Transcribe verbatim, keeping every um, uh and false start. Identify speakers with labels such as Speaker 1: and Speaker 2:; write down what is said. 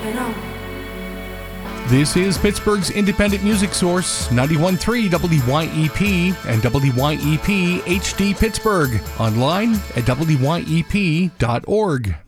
Speaker 1: keeping on.
Speaker 2: This is Pittsburgh's independent music source, ninety-one point three W Y E P and W Y E P H D Pittsburgh. Online at W Y E P dot org.